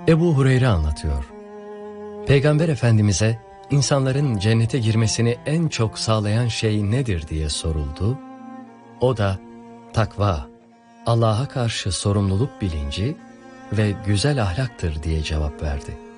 Ebu Hureyre anlatıyor. Peygamber Efendimiz'e insanların cennete girmesini en çok sağlayan şey nedir diye soruldu. O da takva, Allah'a karşı sorumluluk bilinci ve güzel ahlaktır diye cevap verdi.